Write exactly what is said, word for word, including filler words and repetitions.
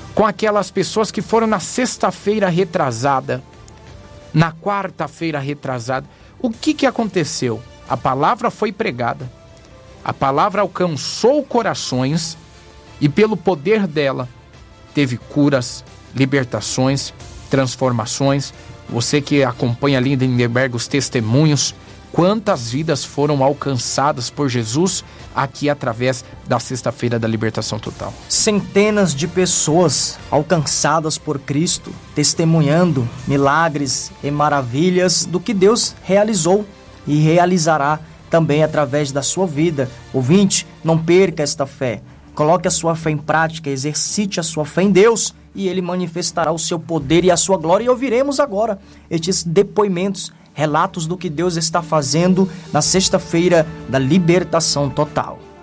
com aquelas pessoas que foram na sexta-feira retrasada, na quarta-feira retrasada. O que que aconteceu? A palavra foi pregada, a palavra alcançou corações e pelo poder dela teve curas, libertações, transformações. Você que acompanha ali em Lindenberg os testemunhos, quantas vidas foram alcançadas por Jesus aqui através da Sexta-feira da Libertação Total. Centenas de pessoas alcançadas por Cristo, testemunhando milagres e maravilhas do que Deus realizou e realizará também através da sua vida. Ouvinte, não perca esta fé. Coloque a sua fé em prática, exercite a sua fé em Deus e Ele manifestará o seu poder e a sua glória. E ouviremos agora estes depoimentos, relatos do que Deus está fazendo na Sexta-feira da Libertação Total.